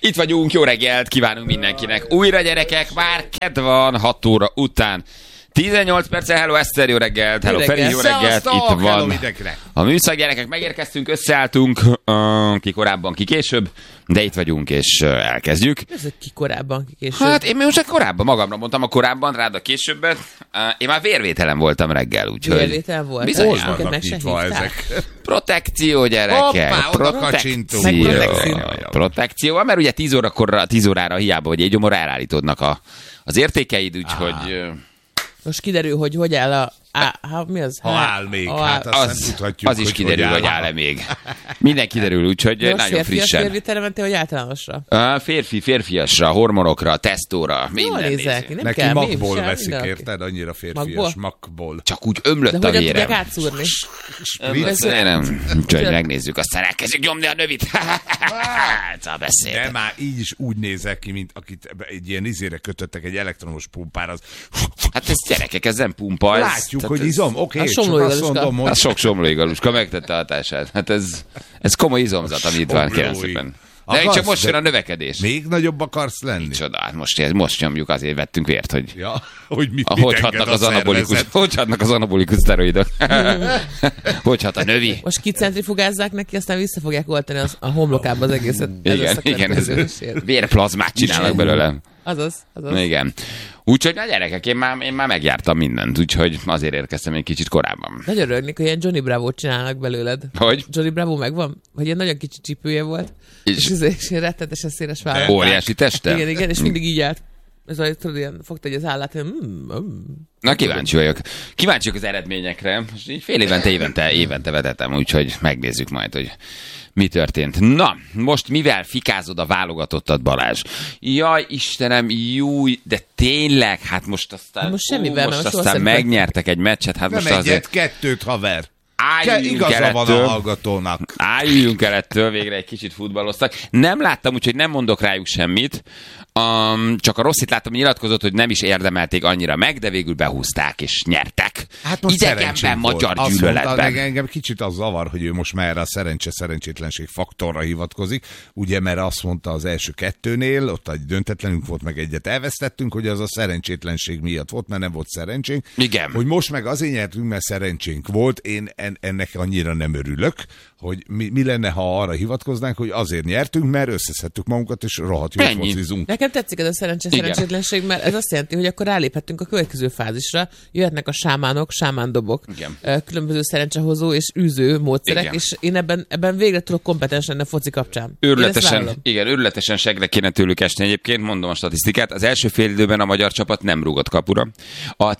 Itt vagyunk, jó reggelt kívánunk mindenkinek. Újra gyerekek, már kedd van 6 óra után. 18 perccel, hello Eszter, jó reggelt, hello Feri, jó reggelt, itt van a műszak, gyerekek, megérkeztünk, összeálltunk, ki korábban, ki később, de itt vagyunk, és elkezdjük. Ez ki korábban, ki később? Hát én most korábban, magamra mondtam a korábban, rád a későbbet, én már vérvételen voltam reggel, úgyhogy... Vérvétel volt? Bizonyán. Protekció, gyerekek, protekció, mert ugye 10 órára hiába, hogy egy óra elállítódnak az értékeid, úgyhogy... Most kiderül, hogy áll mi az? Ha áll még, hát azt tudhatjuk, az is kiderül, hogy áll-e még. Minden kiderül, úgyhogy nagyon frissen. Férfias mentél, vagy általánosra? Férfiasra, hormonokra, tesztóra, minden nézzük. Neki magból veszik, érted? Annyira férfias, magból. Csak úgy ömlött a vérem. De hogyan tudják átszúrni? Nem, úgyhogy megnézzük, aztán elkezdjük nyomni a növit. De már így is úgy nézek ki, mint akit egy ilyen izére kötöttek egy elektromos pumpára. Hát ez gyerekek, ez nem pumpa. Látjuk, hogy izom, oké, csak azt mondom, hogy... Hát sok somlóigaluska megtette a hatását. Hát ez komoly izomzat, ami itt van, kérem szépen. De csak most jön a növekedés. Még nagyobb akarsz lenni? Micsoda, hát most nyomjuk, azért vettünk vért, hogy... Ja, hogy mit hogy hatnak az anabolikus szteroidok. Hogy hat a növi. Most kicentrifugázzák neki, aztán vissza fogják oltani a homlokába az egészet. Igen, vérplazmát csinálnak belőle. Azaz. Igen. Úgyhogy a gyerekek, én már megjártam mindent, úgyhogy azért érkeztem egy kicsit korábban. Nagyon örülnék, hogy ilyen Johnny Bravo-t csinálnak belőled. Hogy? Johnny Bravo megvan? Hogy ilyen nagyon kicsi csípője volt, és ilyen rettetesen széles vállal. Óriási teste? Igen, és mindig így állt. Ez olyan, tudod, ilyen fogta egy az állát, hogy Na, kíváncsi vagyok az eredményekre. Most így fél évente vetetem, úgyhogy megnézzük majd, hogy mi történt. Na, most mivel fikázod a válogatottat, Balázs? Jaj, Istenem, júj, de tényleg, hát most aztán... Most semmivel, most aztán megnyertek egy meccset, hát nem most azért... kettőt, haver. Igaza van a hallgatónak. Álljunk el ettől, végre egy kicsit futballoztak. Nem láttam, úgyhogy nem mondok rájuk semmit. Csak a Rosszit láttam, hogy nyilatkozott, hogy nem is érdemelték annyira meg, de végül behúzták és nyertek. Hát most idegenben, magyar gyűlöletben. Engem kicsit az zavar, hogy ő most már erre a szerencsétlenség faktorra hivatkozik. Ugye, mert azt mondta az első kettőnél, ott egy döntetlenünk volt, meg egyet elvesztettünk, hogy az a szerencsétlenség miatt volt, mert nem volt szerencsénk. Igen. Hogy most meg azért nyertünk, mert szerencsénk volt. Én ennek annyira nem örülök, hogy mi lenne, ha arra hivatkoznánk, hogy azért nyertünk, mert összeszedtük magunkat, és rohadt jól focizunk. Nekem tetszik ez a szerencsétlenség, mert ez azt jelenti, hogy akkor ráléphetünk a következő fázisra, jöhetnek a sámánok, sámándobok, különböző szerencsehozó és űző módszerek, igen. És én ebben végre tudok kompetens lenni a foci kapcsán. Őrületesen segre kéne tőlük esni egyébként, mondom a statisztikát. Az első fél időben a magyar csapat nem rúgott kapura. A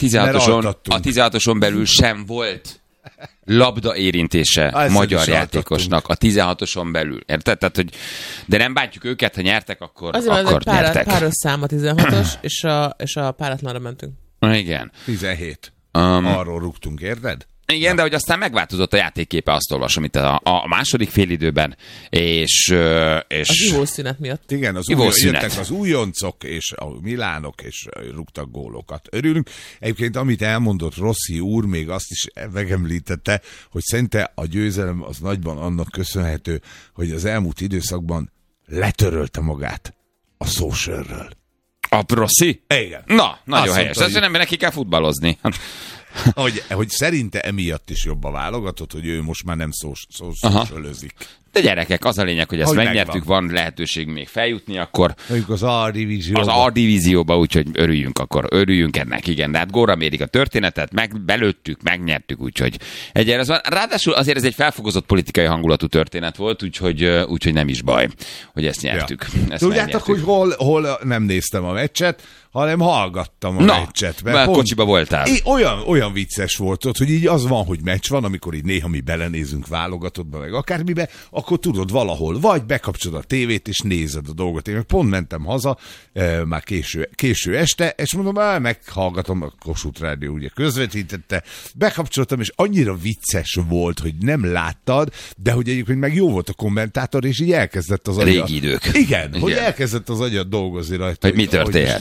16-oson belül sem volt labda érintése magyar játékosnak a 16-oson belül. Érted? Tehát, hogy de nem bántjuk őket, ha nyertek, akkor nyertek. Páros szám a 16-os, és a páratlanra mentünk. Igen. 17. Arról rúgtunk, érted? Igen, de hogy aztán megváltozott a játékképe, azt olvasom itt a második félidőben, és... Az ivószünet miatt. Igen, jöttek az újoncok, és a milánok, és rúgtak gólokat. Örülünk. Egyébként, amit elmondott Rossi úr, még azt is megemlítette, hogy szerinte a győzelem az nagyban annak köszönhető, hogy az elmúlt időszakban letörölte magát a socialről. A Rossi? Igen. Na, nagyon helyes. Azt nem, neki kell futballozni. Hogy szerinte emiatt is jobb a válogatott, hogy ő most már nem szósölözik. De gyerekek, az a lényeg, hogy ezt megnyertük, van lehetőség még feljutni, akkor az A-divízióba. Az A-divízióba, úgyhogy örüljünk ennek, igen. De hát gólra mérik a történetet, belőttük, megnyertük, úgyhogy egyre az van. Ráadásul azért ez egy felfogozott politikai hangulatú történet volt, úgyhogy nem is baj, hogy ezt nyertük. Ja. Tudjátok, hogy hol nem néztem a meccset, hanem hallgattam a meccset. Mert kocsiba voltál. Olyan vicces volt ott, hogy így az van, hogy meccs van, amikor így néha mi belenézünk válogatottba, meg akármibe, akkor tudod valahol, vagy bekapcsolod a tévét, és nézed a dolgot. Én meg pont mentem haza, már késő este, és mondom, meghallgatom, a Kossuth Rádió ugye közvetítette, bekapcsoltam, és annyira vicces volt, hogy nem láttad, de hogy egyébként meg jó volt a kommentátor, és így elkezdett az agya... Régi idők. Igen, hogy elkezdett az agya dolgozni rajta. Hogy mi történhet. Hogy is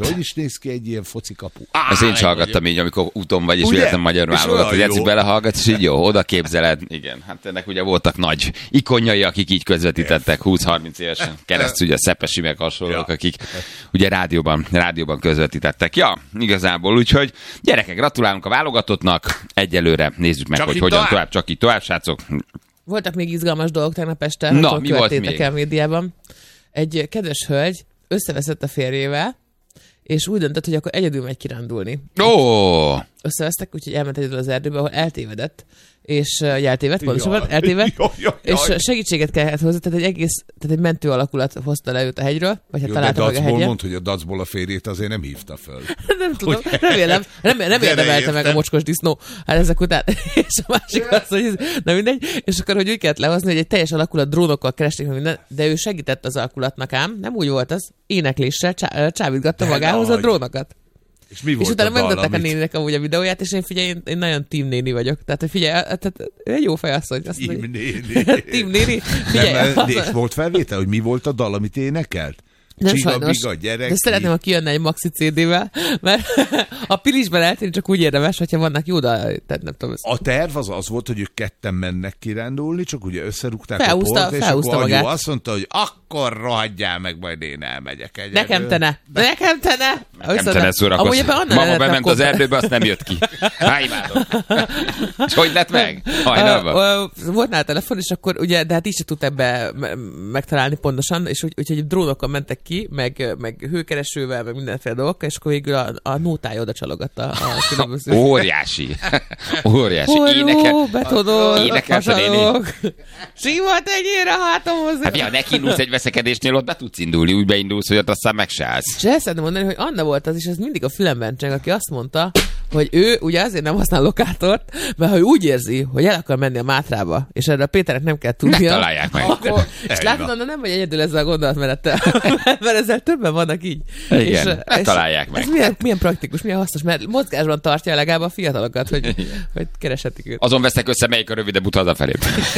néz ki egy ilyen focikapu. Ezt én is hallgattam így, amikor úton vagy, és véletlen magyar válogat, hogy egyszer belehallgatsz, és így jó, oda képzeled. Igen, hát ennek ugye voltak nagy ikonjai, akik így közvetítettek 20-30 évesen keresztül, ugye Szepesi meg hasonlók, akik ugye rádióban közvetítettek. Ja, igazából, úgyhogy gyerekek, gratulálunk a válogatottnak. Egyelőre nézzük meg, hogy hogyan tovább, csak így tovább, srácok. Voltak még izgalmas dolgok tegnap este, hogy követtétek el médiában. Egy kedves hölgy összeveszett a férjével, és úgy döntött, hogy akkor egyedül megy kirándulni. Összevesztek, úgyhogy elment egyedül az erdőbe, ahol eltévedett, és eltévedt, pontosabban eltévedt, és segítséget kellett hozzá, tehát egy mentő alakulat hozta le őt a hegyről, vagy hát találta meg a hegyen. Mondd, hogy a dacból a férjét azért nem hívta föl. Nem tudom, remélem, nem érdemelte meg a mocskos disznó, hát ezek után, és a másik az, hogy nem mindegy, és akkor, hogy úgy kellett lehozni, hogy egy teljes alakulat drónokkal keresték minden, de ő segített az alakulatnak ám, nem úgy volt az, énekléssel csábítgatta magához a drónokat. És utána megmutatták a néninek amúgy a videóját, és én nagyon team néni vagyok. Tehát, hogy figyelj, egy jó fejasszony. Team néni. Team néni. Figyelj. És volt felvétel, hogy mi volt a dal, amit énekelt? Nem sajnos, de szeretném, ha kijönne egy maxi CD-vel, mert a Pilisben eltérni csak úgy érdemes, hogyha vannak jó dal, tehát nem tudom. A terv az volt, hogy ők ketten mennek kirándulni, csak ugye összerúgták a port, és akkor anyu azt mondta, hogy akkor rohadjál meg, majd én elmegyek egyedül. Nekem te ne szórakozz. Mama bement az erdőbe, azt nem jött ki. Imádom. És hogy lett meg? Volt nála telefon, és akkor ugye, de hát így se tud ebbe megtalálni pontosan, és úgyhogy drónokkal mentek ki, meg hőkeresővel, meg mindenféle dolgokkal, és akkor végül a nótája oda csalogatta a különböző. Óriási. Forró, betonol, énekelte néni. Sima tenyér a hátamhoz. Hát ja, neki indulsz egy veszekedésnél, ott be tudsz indulni, úgy beindulsz, hogy ott aztán meg se állsz. És el szeretném mondani, hogy Anna volt az, és ez mindig a fülemben cseng, aki azt mondta, hogy ő ugye azért nem használ lokátort, mert ha ő úgy érzi, hogy el akar menni a Mátrába, és erre a Péternek nem kell tudnia. Találják meg. Akkor, és látod, Anna nem vagy egyedül ezzel a gondolatmenettel, mert ezzel többen vannak így. Igen, találják meg. Ez milyen praktikus, milyen hasznos, mert mozgásban tartja legalább a fiatalokat, hogy kereshetik őt. Azon veszek össze, melyik a rövidebb út hazafelé.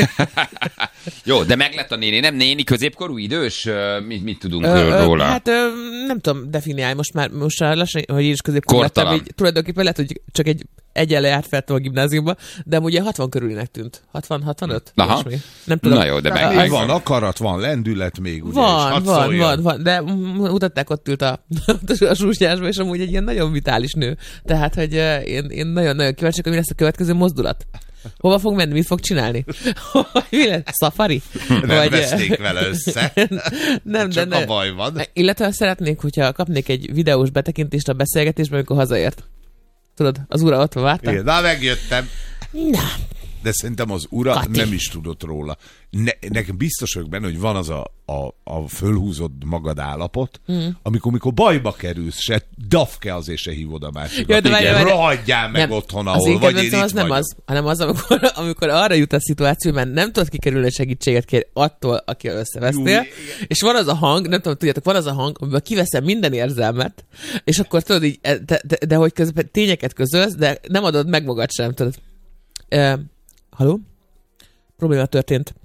Jó, de meg lett a néni, nem néni, középkorú, idős? Mit tudunk róla? Hát nem tudom definiálni, most lassan, hogy én is középkorú lettem, így tulajdonképpen lehet, hogy csak egyenle járt feltem a gimnáziumba, de ugye 60 körülinek tűnt. 60-65? Aha. Nem tudom. Na jó, de meg van akarat, van lendület még. Ugye, van, de mutatták, ott ült a súsnyásba, és amúgy egy ilyen nagyon vitális nő. Tehát, hogy én nagyon-nagyon kíváncsi, hogy mi lesz a következő mozdulat. Hova fog menni? Mit fog csinálni? Mi lesz? Safari? Nem veszték vele össze. Nem, csak a baj van. Illetve szeretnék, hogyha kapnék egy videós betekintést a beszélgetésben, amikor hazaért. Tudod, az ura ott van, vártam. Na, megjöttem. Na. De szerintem az ura Kati nem is tudott róla. Nekem biztos vagyok benne, hogy van az a fölhúzott magad állapot, amikor bajba kerülsz, se dafke azért se hívod a másikat. Rohadjál meg otthon, ahol vagy, én az nem az, hanem az, amikor arra jut a szituáció, mert nem tudod kikerülni, segítséget kér attól, akivel összevesztél, és van az a hang, nem tudom, tudjátok, van az a hang, amiben kiveszem minden érzelmet, és akkor tudod így, de hogy közben tényeket közölsz, de nem adod meg magad sem, tudod. Halló? Probléma történt.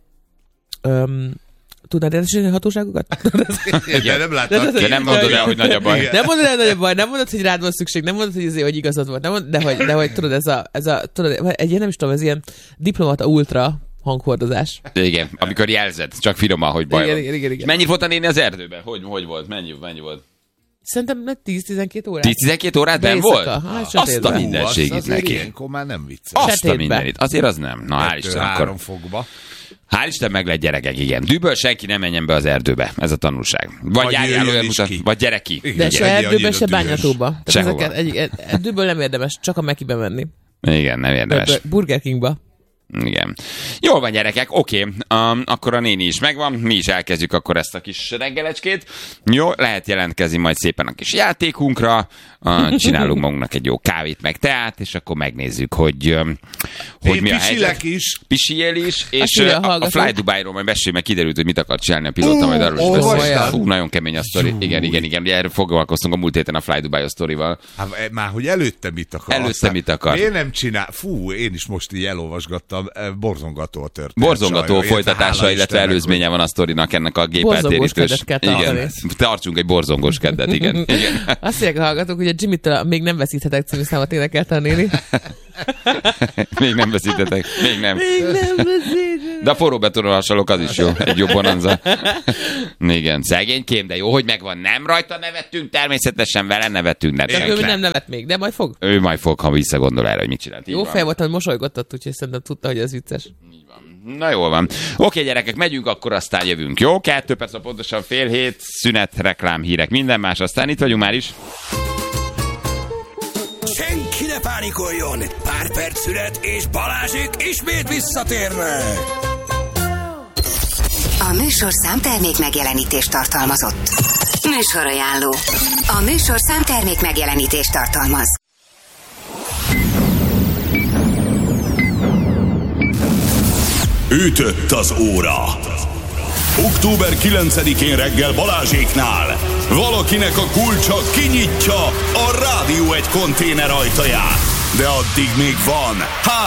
Tudnád értesíteni a hatóságokat? Igen, nem láttam. De nem mondod el, hogy nagy a baj. Nem mondod el, hogy nagy a baj, nem mondod, hogy rád van szükség, nem mondod, hogy igazad volt, de hogy tudod, tudod, egy ilyen, nem is tudom, ez ilyen diplomata ultra hanghordozás. Igen, amikor jelzed, csak finoman, hogy baj van. Igen. Mennyi volt a néni az erdőben? Hogy volt? Mennyi volt? Szerintem 10-12 órát. 10-12 órát nem volt? Azt a minden segít neki. Ilyenkor már nem vicces. Azt a mindenit. Azért az nem. Na, hál' Isten, akkor... fogba. Hál' Isten, meg lett gyerekek, igen. Dűből senki nem menjen be az erdőbe. Ez a tanulság. Vagy járjál olyan mutat, vagy gyere ki. De se erdőbe, se bányatóba. Dűből nem érdemes, csak a Mekibe menni. Igen, nem érdemes. Burger Kingba. Igen. Jól van, gyerekek, oké. Akkor a néni is megvan, mi is elkezdjük akkor ezt a kis reggelecskét. Jó, lehet jelentkezni majd szépen a kis játékunkra, csinálunk magunknak egy jó kávét, meg teát, és akkor megnézzük, hogy mi a helyzet. Pisiél is, és a Fly Dubai-ról majd beszélj, meg kiderült, hogy mit akar csinálni a pilóta, majd arról is beszélünk. Nagyon kemény a sztori. Igen. Erről foglalkoztunk a múlt héten a Fly Dubai sztorival. Hát már, hogy előtte mit akar. Miért nem csinál? Én is most így elolvasgattam a borzongató történet. Borzongató folytatása, illetve előzménye van a sztorinak ennek a gépeltérítős. Igen, tartsunk egy borzongós keddet, igen. Azt mondják a hallgatók, hogy a Jimmy-től még nem veszíthetek című számot énekelte a néni. Még nem veszíthetek, még nem. De a forró betonon hasonlók, az is jó, egy jó bonanza. Igen, szegénykém, de jó, hogy megvan. Nem rajta nevettünk, természetesen vele nevettünk. De ő nem nevet még, de majd fog. Ő majd fog, ha visszagondol erre, hogy mit csinált. Jó fej volt, hogy mosolygottat, úgyhogy szerintem tudta, hogy ez vicces. Így van. Na jól van. Oké, gyerekek, megyünk, akkor aztán jövünk. Jó? 2 perc, pontosan 6:30, szünet, reklám, hírek, minden más, aztán itt vagyunk már is. Senki ne pánikoljon! Pár perc szünet, és Balázsék ismét visszatérnek! A műsor számtermék megjelenítést tartalmazott. Műsorajánló. A műsor számtermék megjelenítést tartalmaz. Ütött az óra. Október 9-én reggel Balázséknál valakinek a kulcsa kinyitja a Rádió 1 konténer ajtaját. De addig még van